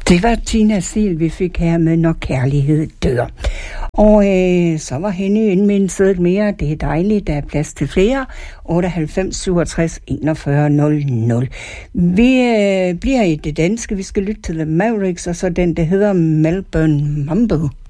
Det var Tina Sil, vi fik her med Når kærlighed dør. Og så var Henny inde med en sædet mere. Det er dejligt, der er plads til flere. 98 67 41 00. Vi bliver i det danske. Vi skal lytte til The Mavericks, og så den, der hedder Melbourne Mambo.